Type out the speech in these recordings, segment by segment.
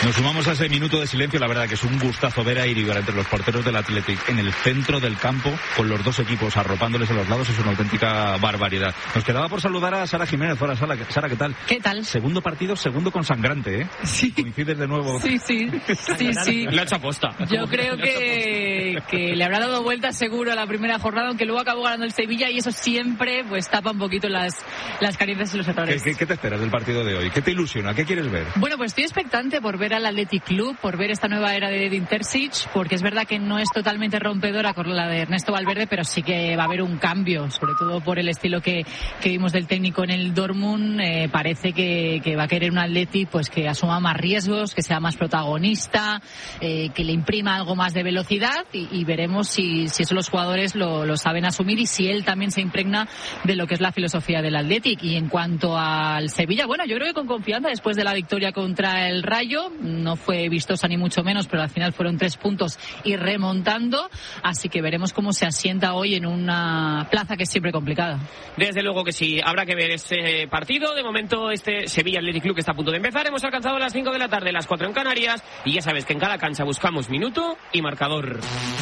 Nos sumamos a ese minuto de silencio. La verdad que es un gustazo ver a Iribar entre los porteros del Athletic en el centro del campo, con los dos equipos arropándoles a los lados. Es una auténtica barbaridad. Nos quedaba por saludar a Sara Jiménez. Hola, Sara, ¿qué tal? ¿Qué tal? Segundo partido, segundo con sangrante, ¿eh? Sí. Coincides de nuevo. Sí. Le ha hecho aposta. Yo creo que le habrá dado vuelta seguro a la primera jornada, aunque luego acabó ganando el Sevilla, y eso siempre pues tapa un poquito las carencias y los errores. ¿Qué te esperas del partido de hoy? ¿Qué te ilusiona? ¿Qué quieres ver? Bueno, pues estoy expectante por ver al Athletic Club, por ver esta nueva era de Edin Terzic, porque es verdad que no es totalmente rompedora con la de Ernesto Valverde, pero sí que va a haber un cambio, sobre todo por el estilo que vimos del técnico en el Dortmund. Parece que va a querer un Athletic pues que asuma más riesgos, que sea más protagonista, que le imprima algo más de velocidad, y veremos si eso los jugadores lo saben asumir, y si él también se impregna de lo que es la filosofía del Athletic. Y en cuanto al Sevilla, bueno, yo creo que con confianza después de la victoria contra el Rayo. No fue vistosa ni mucho menos, pero al final fueron 3 puntos y remontando, así que veremos cómo se asienta hoy en una plaza que es siempre complicada. Desde luego que sí, habrá que ver este partido. De momento este Sevilla Athletic Club que está a punto de empezar. Hemos alcanzado las 5 de la tarde, las 4 en Canarias, y ya sabes que en cada cancha buscamos minuto y marcador.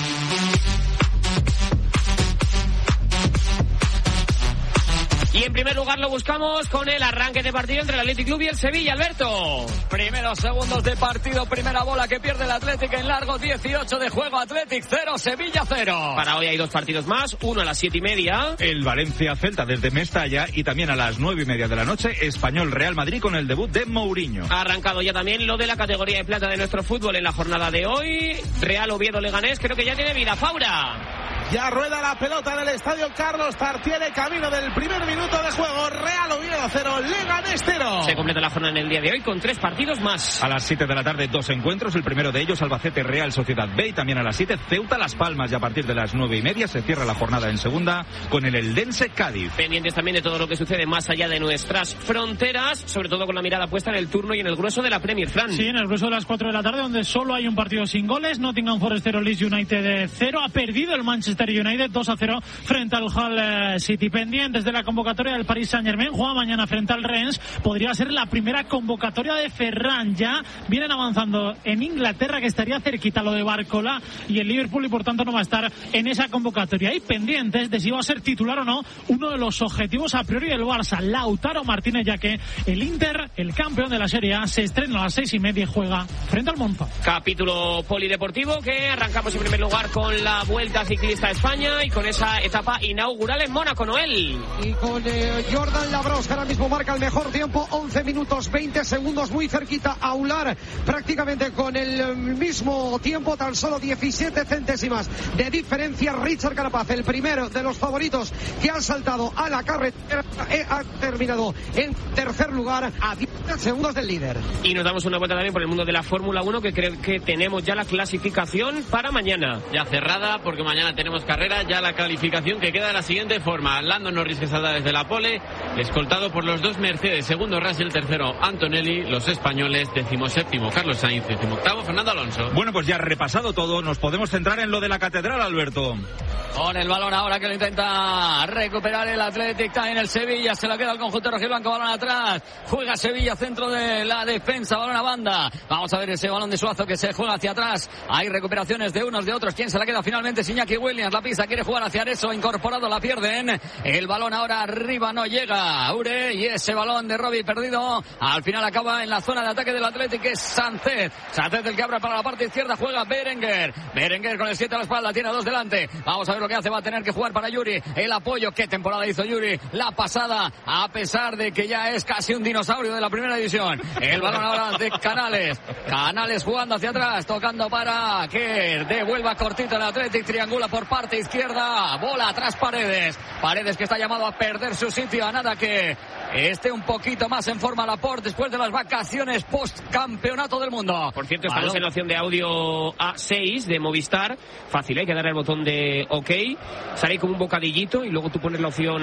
Y en primer lugar lo buscamos con el arranque de partido entre el Athletic Club y el Sevilla, Alberto. Primeros segundos de partido, primera bola que pierde el Athletic en largo, 18 de juego, Athletic 0, Sevilla 0. Para hoy hay 2 partidos más, uno a las 7:30. El Valencia-Celta desde Mestalla, y también a las 9:30 de la noche, Español-Real Madrid con el debut de Mourinho. Ha arrancado ya también lo de la categoría de plata de nuestro fútbol en la jornada de hoy. Real Oviedo-Leganés, creo que ya tiene vida. Faura. Ya rueda la pelota del estadio Carlos Tartiere, camino del primer minuto de juego. Real Oviedo 0, Leganés 0. Se completa la jornada en el día de hoy con 3 partidos más. A las 7 de la tarde 2 encuentros, el primero de ellos Albacete Real Sociedad B, y también a las 7 Ceuta Las Palmas, y a partir de las 9:30 se cierra la jornada en segunda con el Eldense Cádiz. Pendientes también de todo lo que sucede más allá de nuestras fronteras, sobre todo con la mirada puesta en el turno y en el grueso de la Premier, Fran. Sí, en el grueso de las 4 de la tarde, donde solo hay un partido sin goles. Nottingham Forest 0, Leeds United 0. Ha perdido el Manchester United 2-0 frente al Hull City. Pendientes de la convocatoria del Paris Saint-Germain, juega mañana frente al Rennes. Podría ser la primera convocatoria de Ferran. Ya vienen avanzando en Inglaterra, que estaría cerquita lo de Barcola y el Liverpool, y por tanto no va a estar en esa convocatoria. Y pendientes de si va a ser titular o no uno de los objetivos a priori del Barça, Lautaro Martínez, ya que el Inter, el campeón de la Serie A, se estrena a las 6:30 y juega frente al Monza. Capítulo polideportivo que arrancamos en primer lugar con la Vuelta Ciclista a España y con esa etapa inaugural en Mónaco, Noel. Y con Jordan Labros, que ahora mismo marca el mejor tiempo, 11 minutos 20 segundos, muy cerquita a Ular, prácticamente con el mismo tiempo, tan solo 17 centésimas de diferencia. Richard Carapaz, el primero de los favoritos que ha saltado a la carretera, ha terminado en tercer lugar a 10 segundos del líder. Y nos damos una vuelta también por el mundo de la Fórmula 1, que creo que tenemos ya la clasificación para mañana. Ya cerrada, porque mañana tenemos carrera, ya la calificación que queda de la siguiente forma: Lando Norris, que saldrá desde la pole, escoltado por los 2 Mercedes, segundo Russell, tercero Antonelli, los españoles 17º Carlos Sainz, 18º Fernando Alonso. Bueno, pues ya repasado todo, nos podemos centrar en lo de la catedral, Alberto. Con el balón ahora, que lo intenta recuperar el Athletic, está en el Sevilla, se la queda el conjunto rojiblanco, balón atrás, juega Sevilla, centro de la defensa, balón a banda. Vamos a ver ese balón de Suazo que se juega hacia atrás, hay recuperaciones de unos de otros. ¿Quién se la queda finalmente? Iñaki Williams, la pista, quiere jugar hacia eso, incorporado, la pierden. El balón ahora arriba, no llega Aure, y ese balón de Robbie perdido al final acaba en la zona de ataque del Athletic, que es Sánchez el que abre para la parte izquierda, juega Berenguer con el 7 a la espalda, tiene a 2 delante. Vamos a ver lo que hace, va a tener que jugar para Yuri, el apoyo, qué temporada hizo Yuri, la pasada, a pesar de que ya es casi un dinosaurio de la primera división. El balón ahora de Canales jugando hacia atrás, tocando para que devuelva cortito el Athletic, triangula por parte izquierda, bola atrás Paredes, que está llamado a perder su sitio, a nada que esté un poquito más en forma Laporte después de las vacaciones post-campeonato del mundo. Por cierto, estamos en la opción de audio A6 de Movistar. Fácil, hay que darle al botón de OK, sale como un bocadillito y luego tú pones la opción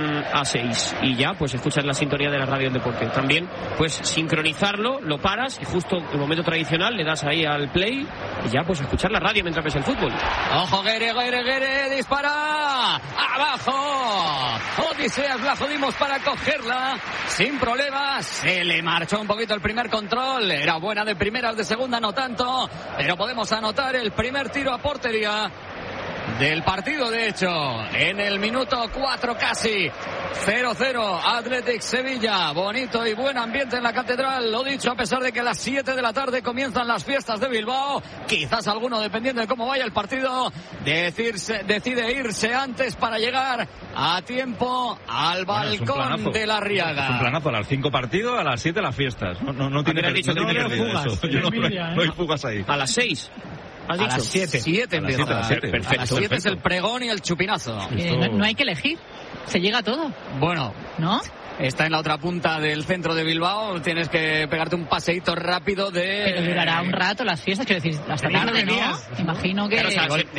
A6 y ya pues escuchas la sintonía de la radio del deporte. También pues sincronizarlo, lo paras y justo en el momento tradicional le das ahí al play y ya pues escuchar la radio mientras ves el fútbol. Ojo, Guere, dispara abajo. Odiseas, la jodimos para cogerla. sin problemas. Se le marchó un poquito el primer control. Era buena de primeras, de segunda no tanto. Pero podemos anotar el primer tiro a portería del partido, de hecho, en el minuto 4 casi. 0-0 Athletic Sevilla. Bonito y buen ambiente en la catedral. Lo dicho, a pesar de que a las 7 de la tarde comienzan las fiestas de Bilbao. Quizás alguno, dependiendo de cómo vaya el partido, decide irse antes para llegar a tiempo al balcón de la Riaga. Es un planazo, a las 5 partidos, a las 7 las fiestas. No tiene dicho no tiene fugas. eso. No hay fugas ahí. A las 6. A las 7 empieza. A las 7. A las 7 es el pregón y el chupinazo. No hay que elegir. Se llega a todo. Bueno, ¿no? Está en la otra punta del centro de Bilbao. Tienes que pegarte un paseíto rápido de... Pero durará un rato las fiestas, quiero decir, hasta tarde, ¿no? Imagino que... Claro, o sea,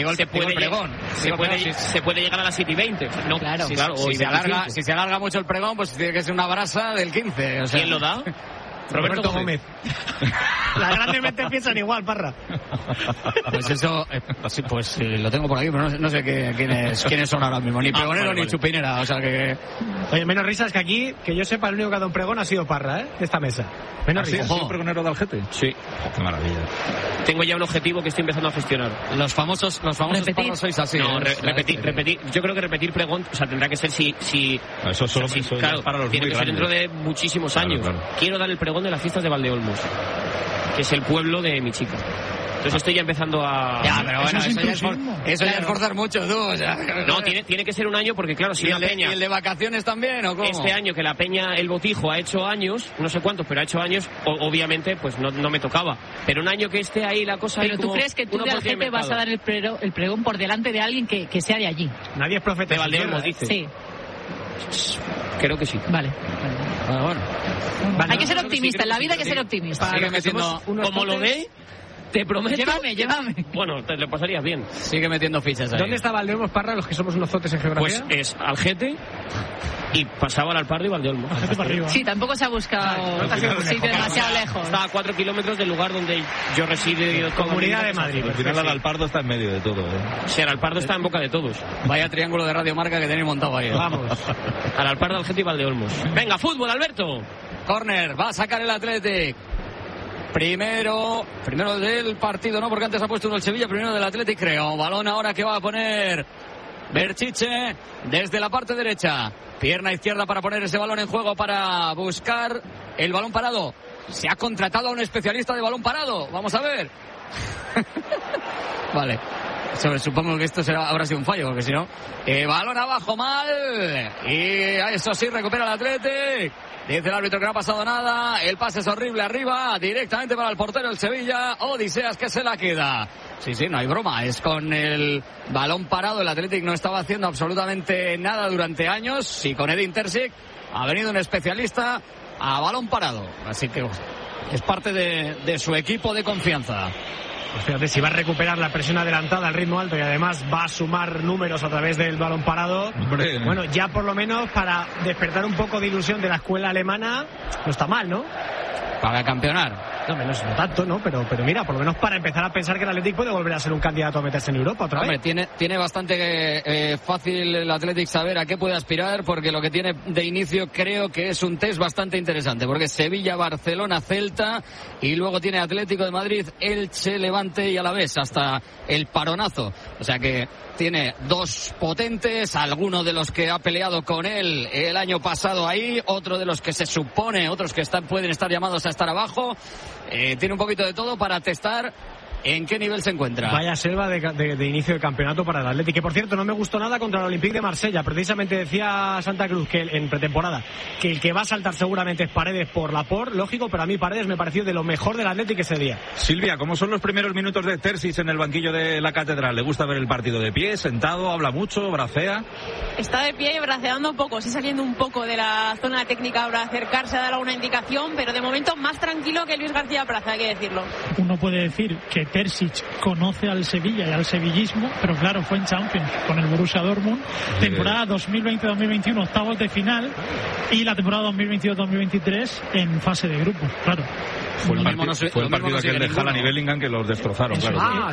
se puede llegar a las 7:20. No, claro. Si se alarga mucho el pregón, pues tiene que ser una brasa del 15. O sea, ¿quién lo da? Roberto Gómez. Las grandes mentes piensan igual, Parra. Pues eso, pues lo tengo por aquí, pero no sé quiénes son ahora mismo. Ni pregonero ni chupinera, o sea que... Oye, menos risas que aquí, que yo sepa, el único que ha dado un pregón ha sido Parra, de esta mesa. Menos risas. ¿Sí? ¿Pregonero de Algete? Sí. Qué maravilla. Tengo ya un objetivo que estoy empezando a gestionar. Los famosos Parra sois así. No, repetir. Yo creo que repetir pregón, o sea, tendrá que ser si eso solo claro, para los tiene muy que ser grandes. dentro de muchísimos años. Claro. Quiero dar el pregón de las fiestas de Valdeolmos, que es el pueblo de mi chica. Entonces estoy ya empezando a... Ya, pero bueno, eso ya es forzar mucho, tú. O sea, no, tiene que ser un año porque, claro, si la peña... ¿Y el de vacaciones también o cómo? Este año que la peña, el Botijo, ha hecho años, no sé cuántos, pero ha hecho años, obviamente, pues no me tocaba. Pero un año que esté ahí la cosa... Pero tú crees que tú de Algete vas a dar el pregón por delante de alguien que sea de allí. Nadie es profeta de Valdeolmos, dice. Sí. Creo que sí. Vale. Bueno. Hay que ser optimista, en la vida hay que ser optimista. Sigue metiendo... Como lo ve... Te prometo. Llévame. Bueno, te lo pasarías bien. Sigue metiendo fichas ahí. ¿Dónde está Valdeolmos, Parra, los que somos unos zotes en geografía? Pues es Algete y pasaba al Alpardo y Valdeolmos. Sí, tampoco se ha buscado un sitio demasiado lejos. Está a 4 kilómetros del lugar donde yo resido. Comunidad de Madrid. Al final el Alpardo está en medio de todo. Sí, el Alpardo está en boca de todos. Vaya triángulo de Radio Marca que tenéis montado ahí. Vamos. Al Alpardo, Algete y Valdeolmos. Venga, fútbol, Alberto. Corner, va a sacar el Athletic. Primero del partido, no, porque antes ha puesto uno el Sevilla, primero del Athletic, creo. Balón ahora que va a poner Berchiche desde la parte derecha. Pierna izquierda para poner ese balón en juego, para buscar el balón parado. Se ha contratado a un especialista de balón parado. Vamos a ver. Vale. Supongo que esto habrá sido un fallo, porque si no... balón abajo, mal. Y eso sí, recupera el Athletic. Dice el árbitro que no ha pasado nada. El pase es horrible arriba, directamente para el portero del Sevilla. Odiseas que se la queda. Sí, no hay broma. Es con el balón parado. El Athletic no estaba haciendo absolutamente nada durante años. Y con Edin Terzic ha venido un especialista a balón parado. Así que es parte de su equipo de confianza. Pues fíjate, si va a recuperar la presión adelantada al ritmo alto y además va a sumar números a través del balón parado, bueno, ya por lo menos para despertar un poco de ilusión de la escuela alemana, no está mal, ¿no? Para campeonar. No, menos no tanto, ¿no? Pero mira, por lo menos para empezar a pensar que el Athletic puede volver a ser un candidato a meterse en Europa otra vez. Tiene bastante fácil el Athletic saber a qué puede aspirar, porque lo que tiene de inicio creo que es un test bastante interesante, porque Sevilla, Barcelona, Celta, y luego tiene Atlético de Madrid, Elche, Levante y Alavés, hasta el paronazo. O sea que tiene dos potentes, alguno de los que ha peleado con él el año pasado ahí, otro de los que se supone, otros que pueden estar llamados a estar abajo. Tiene un poquito de todo para testar en qué nivel se encuentra. Vaya selva de inicio de campeonato para el Athletic, que por cierto no me gustó nada contra el Olympique de Marsella. Precisamente decía Santa Cruz que en pretemporada que el que va a saltar seguramente es Paredes por Laporte, lógico, pero a mí Paredes me pareció de lo mejor del Athletic ese día. Silvia, ¿cómo son los primeros minutos de Terzic en el banquillo de la Catedral? ¿Le gusta ver el partido de pie, sentado, habla mucho, bracea? Está de pie y braceando un poco, sí, saliendo un poco de la zona técnica para acercarse a dar alguna indicación, pero de momento más tranquilo que Luis García Plaza, hay que decirlo. Uno puede decir que Terzic conoce al Sevilla y al sevillismo, pero claro, fue en Champions con el Borussia Dortmund, temporada 2020-2021 octavos de final, y la temporada 2022-2023 en fase de grupos, claro. Fue el partido aquel de Haaland y Bellingham que los destrozaron, claro.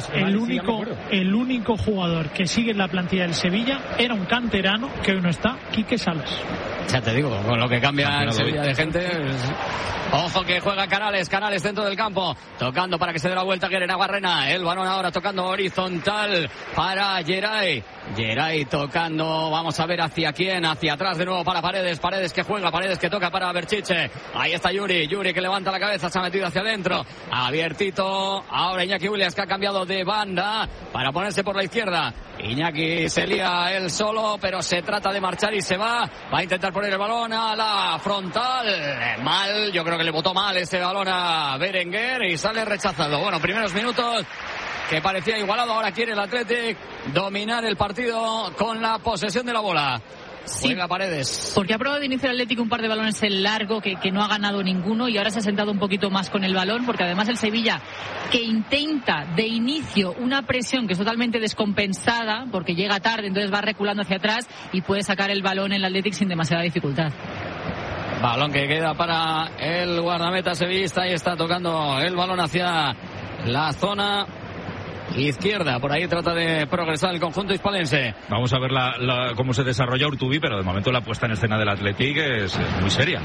El único jugador que sigue en la plantilla del Sevilla era un canterano que hoy no está, Quique Salas. Ya te digo, con lo que cambia el Sevilla de gente. Ojo que juega Canales dentro del campo, tocando para que se dé la vuelta Guerrero Barrena. El balón ahora tocando horizontal para Geray tocando, vamos a ver hacia quién, hacia atrás de nuevo para Paredes que juega, Paredes que toca para Berchiche. Ahí está Yuri que levanta la cabeza, se ha metido hacia adentro, abiertito. Ahora Iñaki Williams, que ha cambiado de banda para ponerse por la izquierda. Iñaki se lía él solo, pero se trata de marchar y se va a intentar poner el balón a la frontal. Mal, yo creo que le botó mal ese balón a Berenguer y sale rechazado. Bueno, primeros minutos que parecía igualado, ahora quiere el Athletic dominar el partido con la posesión de la bola. Sí, juega Paredes. Porque ha probado de inicio el Atlético un par de balones en largo que no ha ganado ninguno y ahora se ha sentado un poquito más con el balón, porque además el Sevilla, que intenta de inicio una presión que es totalmente descompensada porque llega tarde, entonces va reculando hacia atrás y puede sacar el balón el Atlético sin demasiada dificultad. Balón que queda para el guardameta sevillista y está tocando el balón hacia la zona izquierda. Por ahí trata de progresar el conjunto hispalense. Vamos a ver cómo se desarrolla Urtubi, pero de momento la puesta en escena del Athletic es muy seria.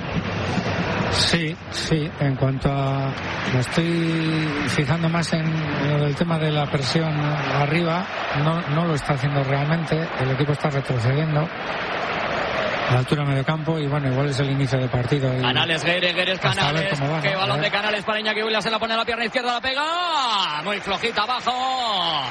Sí, en cuanto a... Me estoy fijando más en lo del tema de la presión arriba. No lo está haciendo realmente. El equipo está retrocediendo a la altura de medio campo y bueno, igual es el inicio del partido. Canales, Guedes, Canales, que balón de Canales para Iñaki Williams, se la pone a la pierna izquierda, la pega, muy flojita abajo,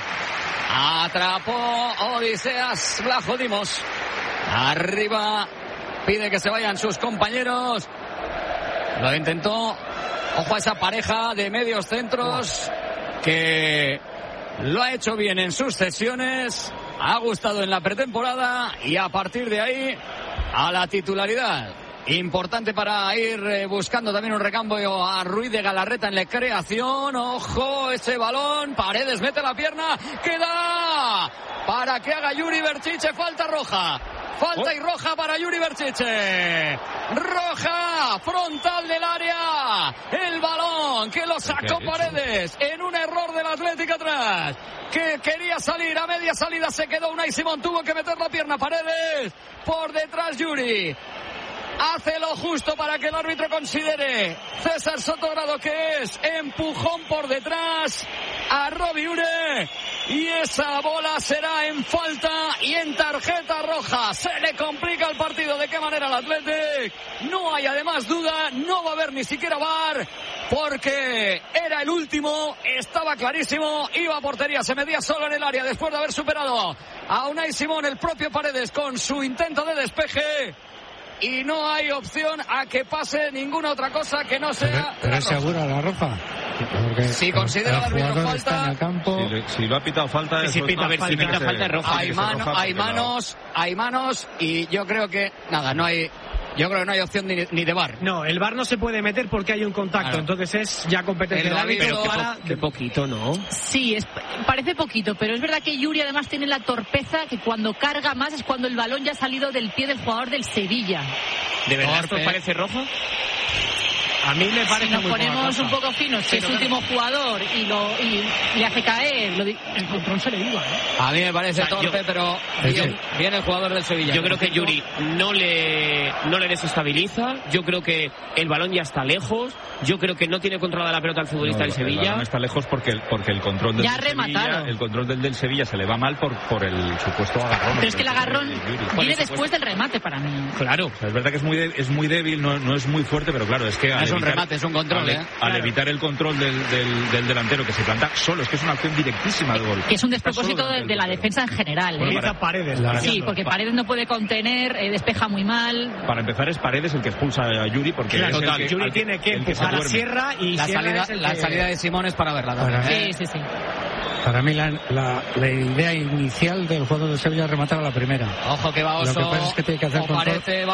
atrapó Odiseas Blajo Dimos, arriba, pide que se vayan sus compañeros, lo intentó, ojo a esa pareja de medios centros, que lo ha hecho bien en sus sesiones, ha gustado en la pretemporada y a partir de ahí a la titularidad. Importante para ir buscando también un recambio a Ruiz de Galarreta en la creación. Ojo ese balón, Paredes mete la pierna, queda para que haga Yuri Berchiche, falta roja. Falta y roja para Yuri Berchiche. Roja, frontal del área. El balón que lo sacó Paredes en un error del Atlético atrás. Que quería salir a media salida, se quedó Unai Simón, tuvo que meter la pierna Paredes. Por detrás Yuri. Hace lo justo para que el árbitro considere César Sotogrado que es empujón por detrás a Robi Ure y esa bola será en falta y en tarjeta roja. Se le complica el partido. ¿De qué manera el Athletic? No hay además duda, no va a haber ni siquiera VAR porque era el último, estaba clarísimo, iba a portería, se metía solo en el área después de haber superado a Unai Simón, el propio Paredes con su intento de despeje. Y no hay opción a que pase ninguna otra cosa que no sea. Pero es segura la roja. Porque si considera el árbitro falta está en el campo. Si lo ha pitado falta, si pita falta roja. Hay manos y yo creo que nada, no hay. Yo creo que no hay opción ni de VAR. No, el VAR no se puede meter porque hay un contacto, claro. Entonces es ya competencia del árbitro. Qué poquito, ¿no? Sí, parece poquito, pero es verdad que Yuri además tiene la torpeza que cuando carga más es cuando el balón ya ha salido del pie del jugador del Sevilla. ¿De verdad esto parece roja? A mí me parece si nos muy ponemos un poco finos, que es último jugador y le hace caer, el control se le iba, ¿eh? A mí me parece torpe, pero bien el jugador del Sevilla. Yo creo que Yuri no le desestabiliza, yo creo que el balón ya está lejos, yo creo que no tiene controlada la pelota el futbolista del Sevilla. El balón está lejos porque el control del Sevilla, el control del Sevilla se le va mal por el supuesto agarrón. Pero es que el agarrón viene después del remate para mí. Claro, o sea, es verdad que es muy débil, no es muy fuerte, pero claro, es que un remate, es un control, al evitar el control del delantero que se planta solo, es que es una acción directísima de gol. Que es un despropósito de la defensa en general. Paredes. Sí, porque Paredes no puede contener, despeja muy mal. Para empezar es Paredes el que expulsa a Yuri porque Yuri tiene que empujar a Sierra y la salida de Simón es para verla también. Sí. Para mí la idea inicial del juego de Sevilla es rematar a la primera. Ojo que va Oso. Lo que pasa es que tiene que hacer control.